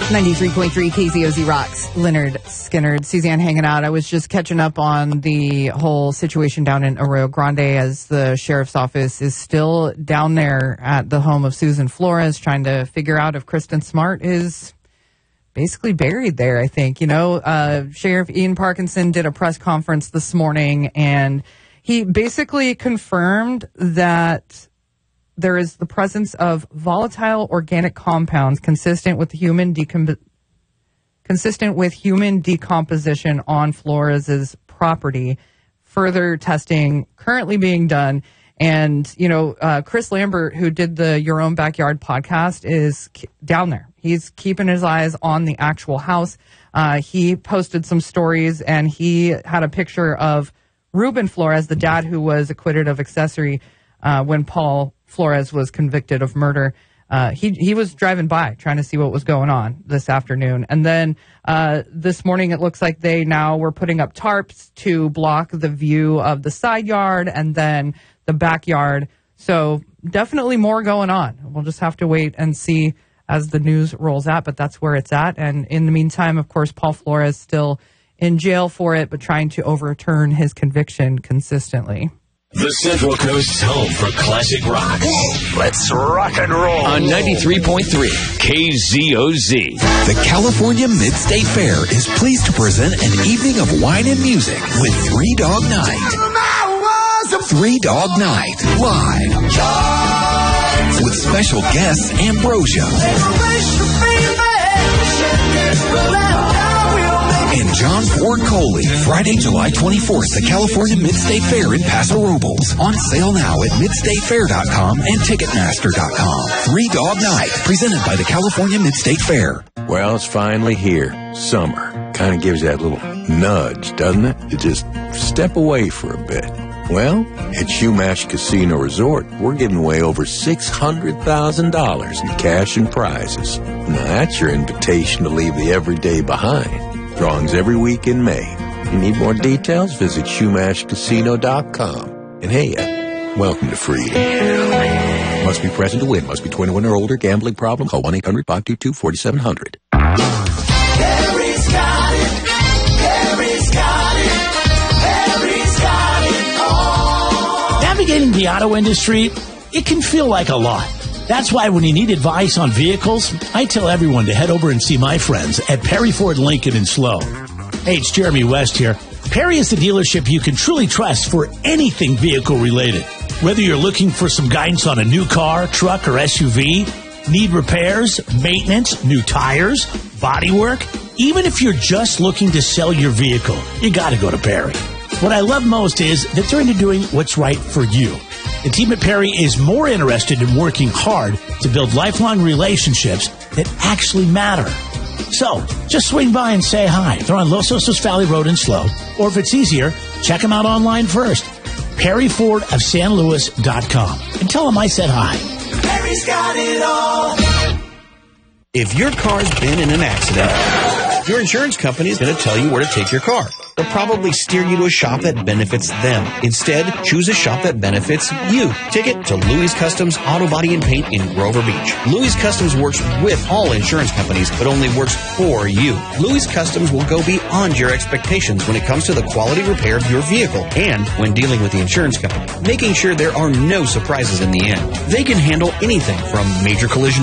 93.3 KZOZ rocks. Leonard Skinner, Suzanne hanging out. I was just catching up on the whole situation down in Arroyo Grande as the sheriff's office is still down there at the home of Susan Flores trying to figure out if Kristen Smart is basically buried there, I think. You know, Sheriff Ian Parkinson did a press conference this morning, and he basically confirmed that there is the presence of volatile organic compounds consistent with human decomposition on Flores's property. Further testing currently being done. And, you know, Chris Lambert, who did the Your Own Backyard podcast, is down there. He's keeping his eyes on the actual house. He posted some stories, and he had a picture of Ruben Flores, the dad who was acquitted of accessory when Paul Flores was convicted of murder. He was driving by trying to see what was going on this afternoon. And then this morning it looks like they now were putting up tarps to block the view of the side yard and then the backyard. So definitely more going on. We'll just have to wait and see as the news rolls out, but that's where it's at. And in the meantime, of course, Paul Flores still in jail for it, but trying to overturn his conviction consistently. The Central Coast's home for classic rock. Let's rock and roll. On 93.3 KZOZ. The California Mid-State Fair is pleased to present an evening of wine and music with Three Dog Night. Three Dog Night, live. With special guests Ambrosia. And John Ford Coley. Friday, July 24th, the California Mid-State Fair in Paso Robles. On sale now at midstatefair.com and Ticketmaster.com. Three Dog Night, presented by the California Mid-State Fair. Well, it's finally here. Summer. Kind of gives that little nudge, doesn't it? To just step away for a bit. Well, at Shumash Casino Resort, we're giving away over $600,000 in cash and prizes. Now that's your invitation to leave the everyday behind. Drawings every week in May. You need more details? Visit SchumashCasino.com. And hey, welcome to freedom. Must be present to win. Must be 21 or older. Gambling problem? Call 1-800-522-4700. Harry's got it. Harry's got it. Harry's got it all. Navigating the auto industry, it can feel like a lot. That's why when you need advice on vehicles, I tell everyone to head over and see my friends at Perry Ford Lincoln in SLO. Hey, it's Jeremy West here. Perry is the dealership you can truly trust for anything vehicle related. Whether you're looking for some guidance on a new car, truck, or SUV, need repairs, maintenance, new tires, body work, even if you're just looking to sell your vehicle, you got to go to Perry. What I love most is that they're into doing what's right for you. The team at Perry is more interested in working hard to build lifelong relationships that actually matter. So, just swing by and say hi. They're on Los Osos Valley Road in SLO. Or if it's easier, check them out online first. PerryFordofSanLuis.com. And tell them I said hi. Harry's got it all. If your car's been in an accident, your insurance company is going to tell you where to take your car. They'll probably steer you to a shop that benefits them. Instead, choose a shop that benefits you. Take it to Louis Customs Auto Body and Paint in Grover Beach. Louis Customs works with all insurance companies, but only works for you. Louis Customs will go beyond your expectations when it comes to the quality repair of your vehicle and when dealing with the insurance company, making sure there are no surprises in the end. They can handle anything from major collision